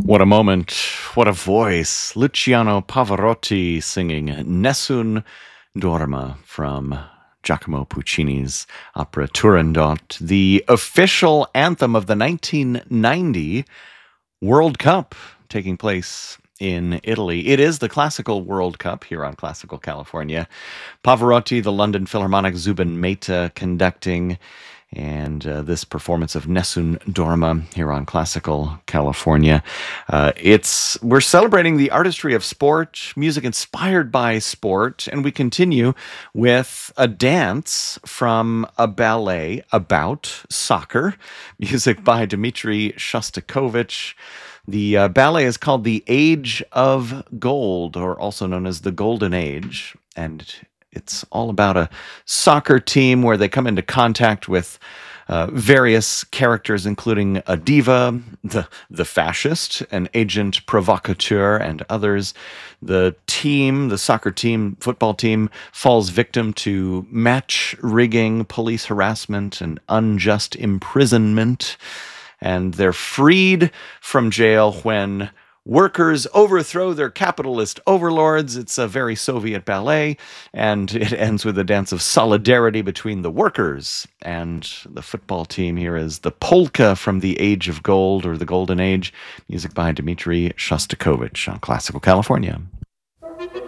What a moment, what a voice. Luciano Pavarotti singing Nessun Dorma from Giacomo Puccini's opera Turandot, the official anthem of the 1990 World Cup taking place in Italy. It is the Classical World Cup here on Classical California. Pavarotti, the London Philharmonic, Zubin Mehta conducting, and this performance of Nessun Dorma here on Classical California. We're celebrating the artistry of sport, music inspired by sport, and we continue with a dance from a ballet about soccer, music by Dmitri Shostakovich. The ballet is called The Age of Gold, or also known as The Golden Age, and it's all about a soccer team where they come into contact with various characters, including a diva, the fascist, an agent provocateur, and others. The soccer team, football team, falls victim to match rigging, police harassment, and unjust imprisonment. And they're freed from jail when workers overthrow their capitalist overlords. It's a very Soviet ballet, and it ends with a dance of solidarity between the workers. And the football team here is the polka from the Age of Gold, or the Golden Age, music by Dmitri Shostakovich on Classical California.